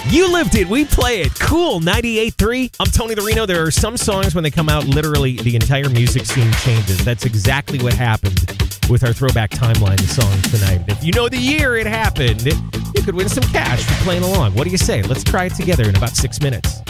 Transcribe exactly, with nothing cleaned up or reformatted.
You lived it. We play it. Cool. ninety-eight point three. I'm Tony the Reno. There are some songs when they come out, literally the entire music scene changes. That's exactly what happened with our throwback timeline of songs tonight. If you know the year it happened, you could win some cash for playing along. What do you say? Let's try it together in about six minutes.